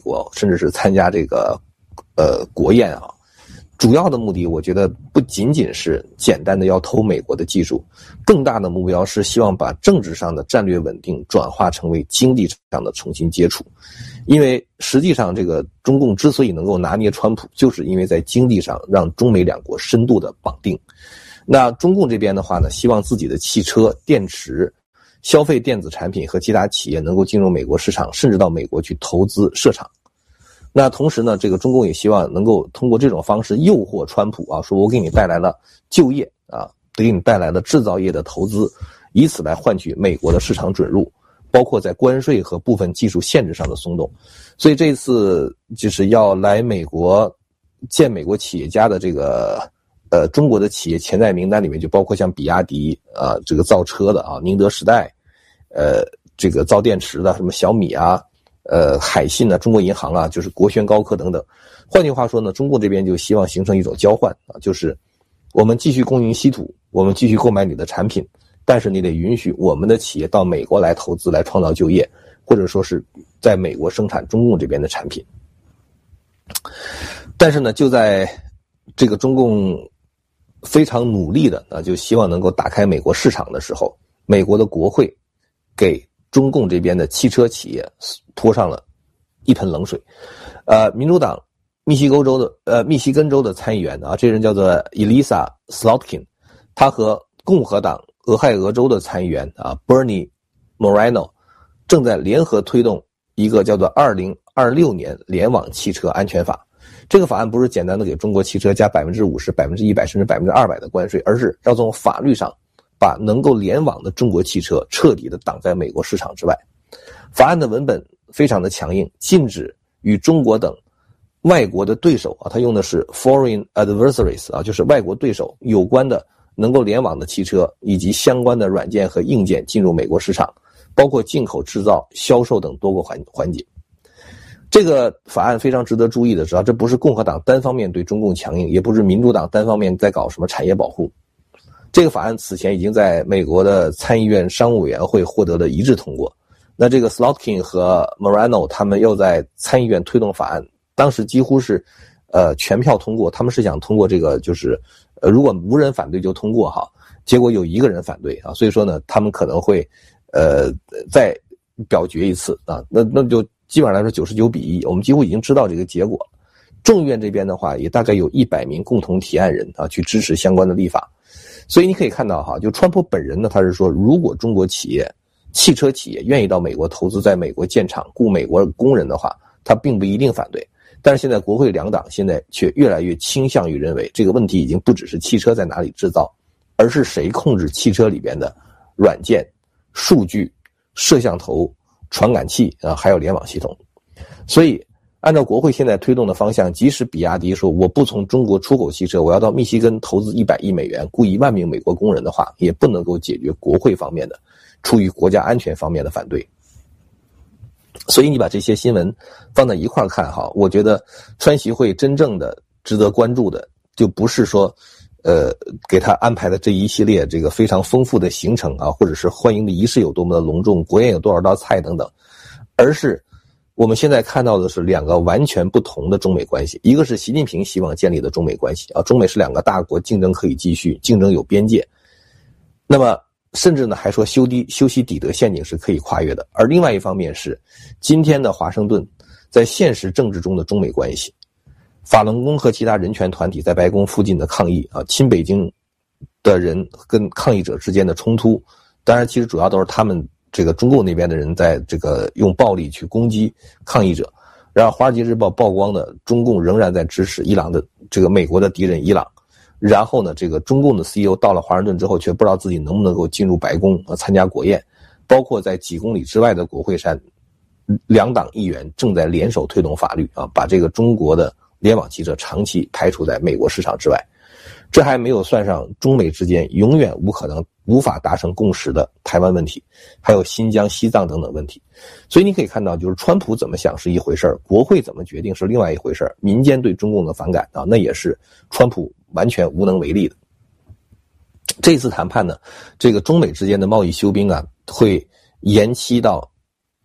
国，甚至是参加这个国宴啊。主要的目的我觉得不仅仅是简单的要偷美国的技术，更大的目标是希望把政治上的战略稳定转化成为经济上的重新接触。因为实际上这个中共之所以能够拿捏川普，就是因为在经济上让中美两国深度的绑定。那中共这边的话呢，希望自己的汽车、电池、消费电子产品和其他企业能够进入美国市场，甚至到美国去投资设厂。那同时呢，这个中共也希望能够通过这种方式诱惑川普啊，说我给你带来了就业啊，给你带来了制造业的投资，以此来换取美国的市场准入，包括在关税和部分技术限制上的松动。所以这次就是要来美国见美国企业家的这个中国的企业潜在名单里面就包括像比亚迪啊，这个造车的啊，宁德时代，这个造电池的什么小米啊，海信啊，中国银行啊，就是国轩高科等等。换句话说呢，中共这边就希望形成一种交换啊，就是我们继续供应稀土，我们继续购买你的产品，但是你得允许我们的企业到美国来投资，来创造就业，或者说是在美国生产中共这边的产品。但是呢，就在这个中共非常努力的就希望能够打开美国市场的时候，美国的国会给中共这边的汽车企业泼上了一盆冷水。民主党密西根州的参议员啊，这人叫做 Elisa Slotkin， 他和共和党俄亥俄州的参议员啊 Bernie Moreno 正在联合推动一个叫做2026年联网汽车安全法。这个法案不是简单的给中国汽车加 50%、100%甚至 200% 的关税，而是要从法律上把能够联网的中国汽车彻底的挡在美国市场之外。法案的文本非常的强硬，禁止与中国等外国的对手啊，他用的是 foreign adversaries 啊，就是外国对手有关的能够联网的汽车以及相关的软件和硬件进入美国市场，包括进口、制造、销售等多个环节。这个法案非常值得注意的是，这不是共和党单方面对中共强硬，也不是民主党单方面在搞什么产业保护。这个法案此前已经在美国的参议院商务委员会获得了一致通过。那这个 Slotkin 和 Moreno 他们又在参议院推动法案，当时几乎是全票通过。他们是想通过这个就是如果无人反对就通过哈，结果有一个人反对啊，所以说呢他们可能会再表决一次啊，那就基本上来说99-1，我们几乎已经知道这个结果。众议院这边的话也大概有100名共同提案人啊去支持相关的立法。所以你可以看到哈，就川普本人呢，他是说如果中国汽车企业愿意到美国投资，在美国建厂雇美国工人的话，他并不一定反对。但是现在国会两党现在却越来越倾向于认为这个问题已经不只是汽车在哪里制造，而是谁控制汽车里边的软件、数据、摄像头、传感器啊，还有联网系统。所以按照国会现在推动的方向，即使比亚迪说我不从中国出口汽车，我要到密西根投资100亿美元，雇1万名美国工人的话，也不能够解决国会方面的出于国家安全方面的反对。所以你把这些新闻放在一块看哈，我觉得川习会真正的值得关注的，就不是说给他安排的这一系列这个非常丰富的行程啊，或者是欢迎的仪式有多么的隆重，国宴有多少道菜等等，而是我们现在看到的是两个完全不同的中美关系。一个是习近平希望建立的中美关系啊，中美是两个大国，竞争可以继续，竞争有边界。那么甚至呢还说修昔底德陷阱是可以跨越的。而另外一方面是今天的华盛顿在现实政治中的中美关系，法轮功和其他人权团体在白宫附近的抗议啊，亲北京的人跟抗议者之间的冲突，当然其实主要都是他们这个中共那边的人在这个用暴力去攻击抗议者。然后华尔街日报曝光的中共仍然在支持伊朗的这个美国的敌人伊朗。然后呢，这个中共的 CEO 到了华盛顿之后，却不知道自己能不能够进入白宫参加国宴。包括在几公里之外的国会山，两党议员正在联手推动法律啊，把这个中国的联网汽车长期排除在美国市场之外。这还没有算上中美之间永远无法达成共识的台湾问题，还有新疆、西藏等等问题。所以你可以看到，就是川普怎么想是一回事，国会怎么决定是另外一回事，民间对中共的反感啊，那也是川普完全无能为力的。这次谈判呢，这个中美之间的贸易休兵啊，会延期到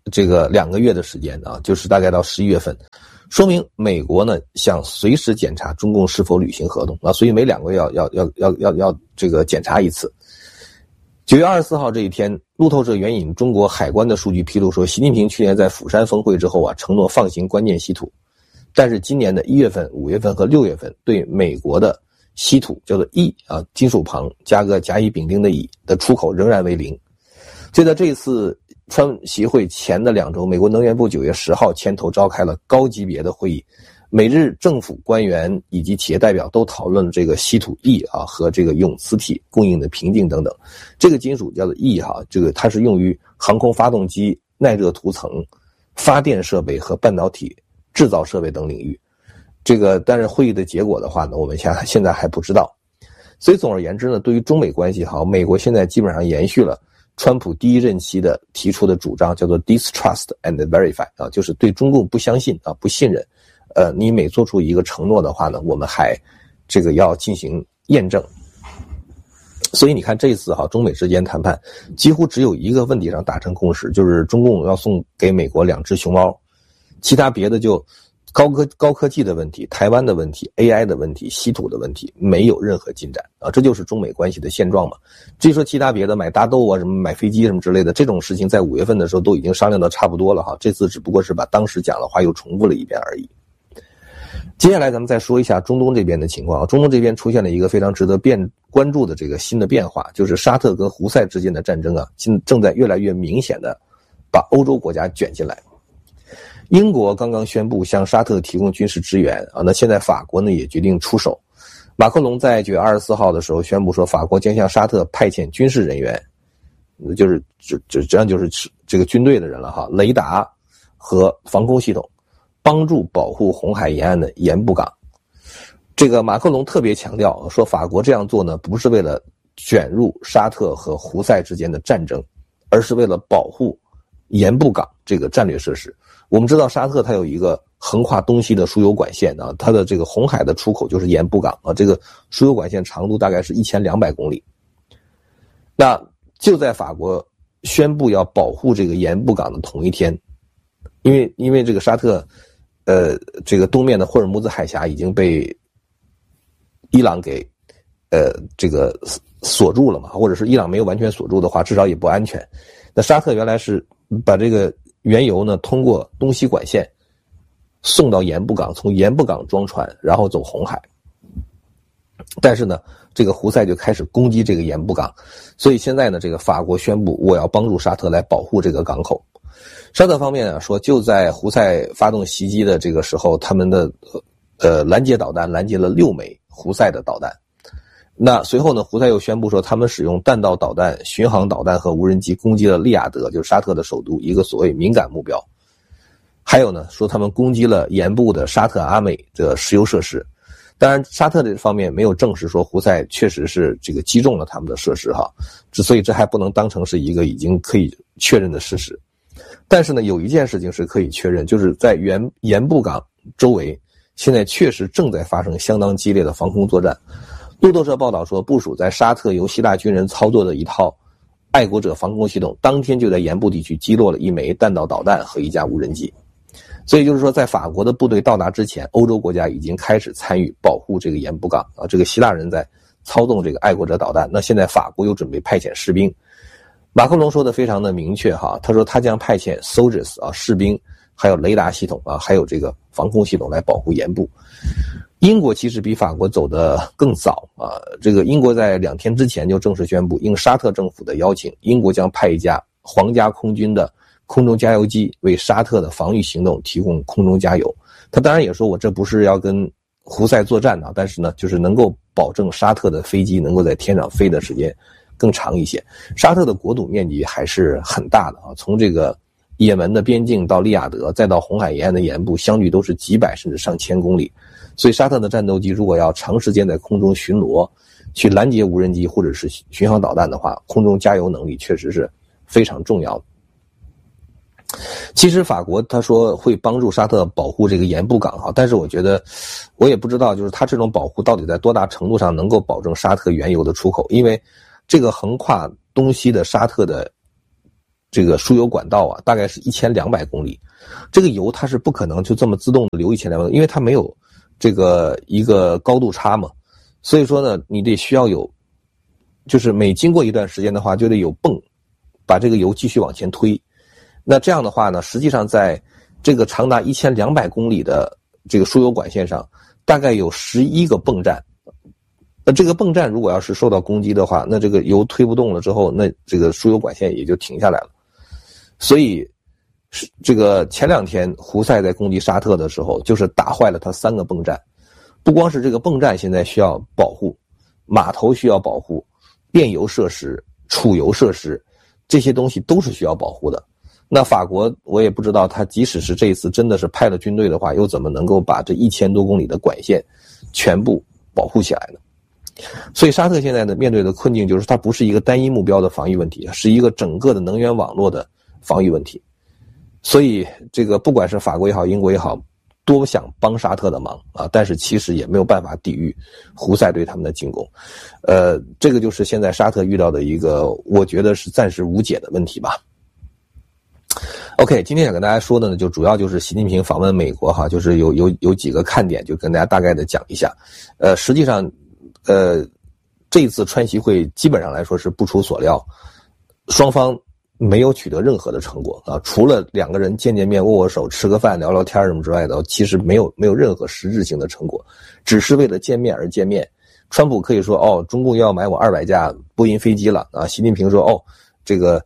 这个2个月的时间啊，就是大概到11月份，说明美国呢想随时检查中共是否履行合同啊，所以每2个月要这个检查一次。9月24号这一天，路透社援引中国海关的数据披露说，习近平去年在釜山峰会之后啊，承诺放行关键稀土，但是今年的1月份、5月份和6月份对美国的稀土叫做铱啊，金属旁加个甲乙丙丁的乙的出口仍然为0。就在这一次川习会前的2周，美国能源部9月10号牵头召开了高级别的会议，美日政府官员以及企业代表都讨论了这个稀土铱啊和这个永磁体供应的瓶颈等等。这个金属叫做铱哈，这个它是用于航空发动机耐热涂层、发电设备和半导体制造设备等领域。这个但是会议的结果的话呢，我们现在还不知道。所以总而言之呢，对于中美关系好，美国现在基本上延续了川普第1任期的提出的主张，叫做 distrust and verify 啊，就是对中共不相信啊，不信任。你每做出一个承诺的话呢，我们还这个要进行验证。所以你看这一次中美之间谈判几乎只有一个问题上达成共识，就是中共要送给美国2只熊猫，其他别的就高科技的问题、台湾的问题、AI 的问题、稀土的问题没有任何进展啊，这就是中美关系的现状嘛。至于说其他别的买大豆啊、什么买飞机什么之类的这种事情，在5月份的时候都已经商量到差不多了哈，这次只不过是把当时讲的话又重复了一遍而已。接下来咱们再说一下中东这边的情况。中东这边出现了一个非常值得关注的这个新的变化，就是沙特跟胡塞之间的战争啊，正在越来越明显的把欧洲国家卷进来。英国刚刚宣布向沙特提供军事支援啊，那现在法国呢也决定出手。马克龙在9月24号的时候宣布说，法国将向沙特派遣军事人员，就是这样就是这个军队的人了哈，雷达和防空系统，帮助保护红海沿岸的盐布港。这个马克龙特别强调说，法国这样做呢，不是为了卷入沙特和胡塞之间的战争，而是为了保护盐布港这个战略设施。我们知道沙特它有一个横跨东西的输油管线啊，它的这个红海的出口就是盐布港啊，这个输油管线长度大概是1200公里。那就在法国宣布要保护这个盐布港的同一天，因为这个沙特这个东面的霍尔木兹海峡已经被伊朗给这个锁住了嘛，或者是伊朗没有完全锁住的话，至少也不安全。那沙特原来是把这个原油呢通过东西管线送到盐布港，从盐布港装船，然后走红海。但是呢，这个胡塞就开始攻击这个盐布港，所以现在呢，这个法国宣布我要帮助沙特来保护这个港口。沙特方面啊说，就在胡塞发动袭击的这个时候，他们的拦截导弹拦截了6枚胡塞的导弹。那随后呢，胡塞又宣布说，他们使用弹道导弹、巡航导弹和无人机攻击了利雅得，就是沙特的首都，一个所谓敏感目标。还有呢，说他们攻击了盐部的沙特阿美的石油设施。当然，沙特这方面没有证实说胡塞确实是这个击中了他们的设施哈，所以这还不能当成是一个已经可以确认的事实。但是呢，有一件事情是可以确认，就是在盐布港周围，现在确实正在发生相当激烈的防空作战。路透社报道说，部署在沙特由希腊军人操作的一套爱国者防空系统，当天就在盐部地区击落了1枚弹道导弹和1架无人机。所以就是说，在法国的部队到达之前，欧洲国家已经开始参与保护这个盐布港啊。这个希腊人在操纵这个爱国者导弹，那现在法国又准备派遣士兵。马克龙说的非常的明确哈，他说他将派遣 soldiers 啊士兵，还有雷达系统啊，还有这个防空系统来保护盐部。英国其实比法国走得更早啊，这个英国在2天之前就正式宣布，应沙特政府的邀请，英国将派一架皇家空军的空中加油机为沙特的防御行动提供空中加油。他当然也说，我这不是要跟胡塞作战啊，但是呢，就是能够保证沙特的飞机能够在天上飞的时间更长一些。沙特的国土面积还是很大的啊，从这个也门的边境到利雅得，再到红海沿岸的盐部，相距都是几百甚至上千公里。所以沙特的战斗机如果要长时间在空中巡逻，去拦截无人机或者是巡航导弹的话，空中加油能力确实是非常重要的。其实法国他说会帮助沙特保护这个盐布港哈，但是我觉得我也不知道，就是他这种保护到底在多大程度上能够保证沙特原油的出口，因为这个横跨东西的沙特的这个输油管道啊，大概是1200公里。这个油它是不可能就这么自动的流1200公里，因为它没有这个一个高度差嘛。所以说呢，你得需要有，就是每经过一段时间的话，就得有泵把这个油继续往前推。那这样的话呢，实际上在这个长达1200公里的这个输油管线上，大概有11个泵站。那这个泵站如果要是受到攻击的话，那这个油推不动了之后，那这个输油管线也就停下来了。所以这个前2天胡塞在攻击沙特的时候，就是打坏了他3个泵站。不光是这个泵站现在需要保护，码头需要保护，炼油设施、储油设施，这些东西都是需要保护的。那法国我也不知道，他即使是这一次真的是派了军队的话，又怎么能够把这1000多公里的管线全部保护起来呢？所以沙特现在的面对的困境就是，它不是一个单一目标的防御问题，是一个整个的能源网络的防御问题。所以这个不管是法国也好，英国也好，多想帮沙特的忙啊，但是其实也没有办法抵御胡塞对他们的进攻。这个就是现在沙特遇到的一个我觉得是暂时无解的问题吧。OK， 今天想跟大家说的呢，就主要就是习近平访问美国哈，就是有几个看点，就跟大家大概的讲一下。实际上，这一次川习会基本上来说是不出所料，双方没有取得任何的成果啊，除了2个人见面、握握手、吃个饭、聊聊天什么之外的，其实没有任何实质性的成果，只是为了见面而见面。川普可以说中共要买我200架波音飞机了啊，习近平说这个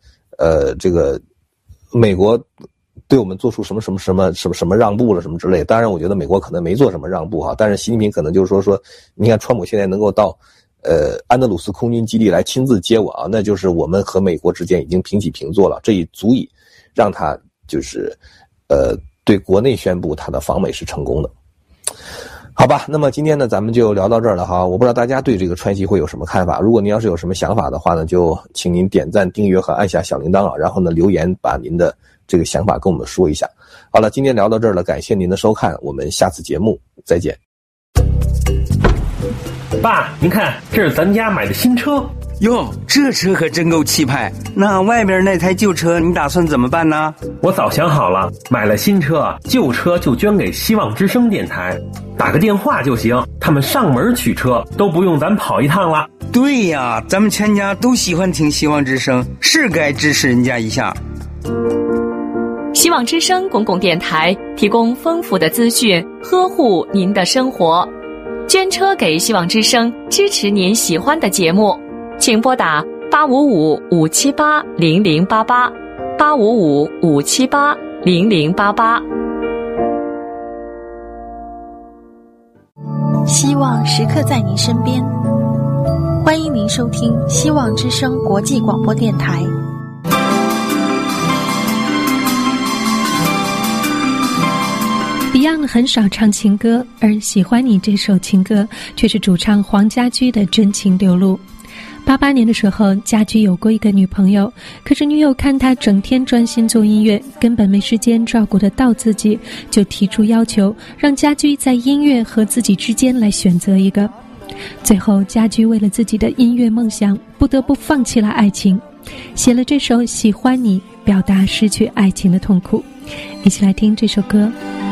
美国对我们做出什么让步了什么之类的。当然我觉得美国可能没做什么让步哈，但是习近平可能就是说你看川普现在能够到安德鲁斯空军基地来亲自接我啊，那就是我们和美国之间已经平起平坐了，这也足以让他就是对国内宣布他的访美是成功的。好吧，那么今天呢咱们就聊到这儿了哈。我不知道大家对这个川习会有什么看法，如果您要是有什么想法的话呢，就请您点赞、订阅和按下小铃铛啊，然后呢留言把您的这个想法跟我们说一下。好了，今天聊到这儿了，感谢您的收看，我们下次节目再见。 爸，您看，这是咱家买的新车。 哟，这车可真够气派。那外边那台旧车你打算怎么办呢？ 我早想好了，买了新车，旧车就捐给希望之声电台，打个电话就行，他们上门取车，都不用咱跑一趟了。 对呀，咱们全家都喜欢听希望之声，是该支持人家一下。 希望之声公共电台提供丰富的资讯，呵护您的生活。捐车给希望之声，支持您喜欢的节目，请拨打855-578-0088 855-578-0088。 希望时刻在您身边，欢迎您收听希望之声国际广播电台。 Beyond 很少唱情歌，而《喜欢你》这首情歌却是主唱黄家驹的真情流露。88年的时候，家驹有过一个女朋友，可是女友看他整天专心做音乐，根本没时间照顾得到自己，就提出要求，让家驹在音乐和自己之间来选择一个。最后，家驹为了自己的音乐梦想，不得不放弃了爱情，写了这首《喜欢你》，表达失去爱情的痛苦。一起来听这首歌。